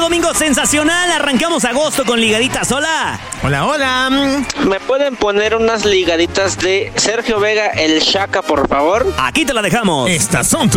domingo sensacional. Arrancamos agosto con ligaditas. Hola. Hola, hola. ¿Me pueden poner unas ligaditas de Sergio Vega, el Shaka, por favor? Aquí te la dejamos. Estas son